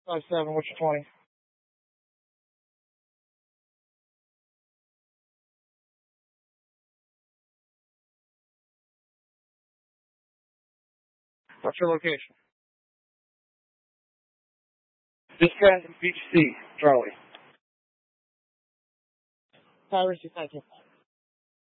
5-7, what's your 20? What's your location? Dispatch Beach C, Charlie. Piracy, thank you.